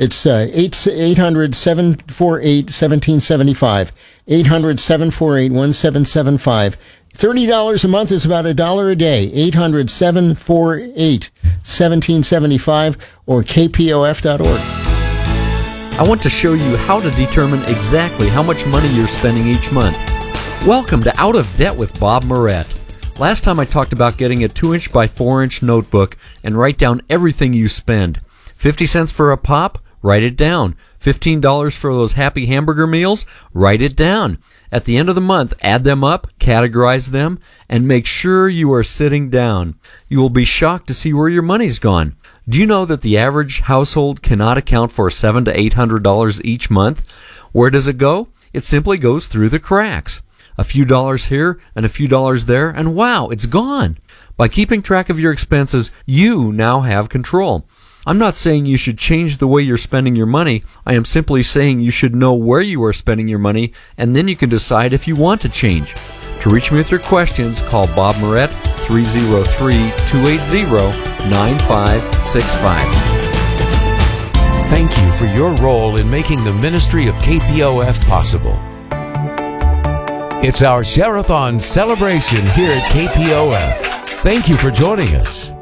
It's 800-748-1775. 800-748-1775. $30 a month is about $1 a day. 800-748-1775 or kpof.org. I want to show you how to determine exactly how much money you're spending each month. Welcome to Out of Debt with Bob Moret. Last time I talked about getting a 2-inch by 4-inch notebook and write down everything you spend. 50 cents for a pop? Write it down. $15 for those happy hamburger meals? Write it down. At the end of the month, add them up, categorize them, and make sure you are sitting down. You will be shocked to see where your money's gone. Do you know that the average household cannot account for $700 to $800 each month? Where does it go? It simply goes through the cracks. A few dollars here and a few dollars there, and wow, it's gone. By keeping track of your expenses, you now have control. I'm not saying you should change the way you're spending your money. I am simply saying you should know where you are spending your money, and then you can decide if you want to change. To reach me with your questions, call Bob Moret, 303-280-9565. Thank you for your role in making the ministry of KPOF possible. It's our Share-a-thon celebration here at KPOF. Thank you for joining us.